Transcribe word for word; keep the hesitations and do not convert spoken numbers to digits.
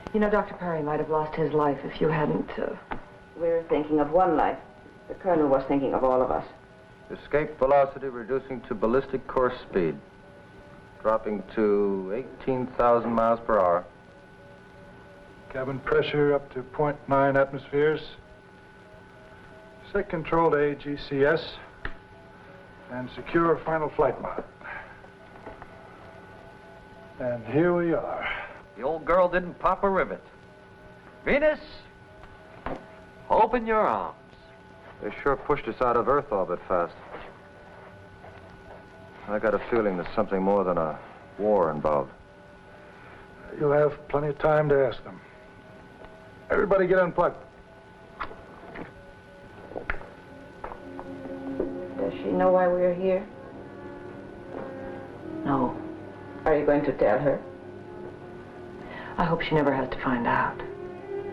You know, Doctor Perry might have lost his life if you hadn't, uh... We're thinking of one life. The Colonel was thinking of all of us. Escape velocity reducing to ballistic course speed. Dropping to eighteen thousand miles per hour. Cabin pressure up to point nine atmospheres. Set control to A G C S. And secure final flight mode. And here we are. The old girl didn't pop a rivet. Venus, open your arms. They sure pushed us out of Earth orbit fast. I got a feeling there's something more than a war involved. You'll have plenty of time to ask them. Everybody get unplugged. Does she know why we're here? No. Are you going to tell her? I hope she never has to find out.